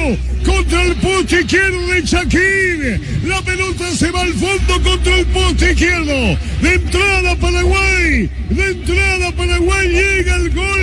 contra el poste izquierdo de Shakir. La pelota se va al fondo contra el poste izquierdo. De entrada Paraguay llega el gol.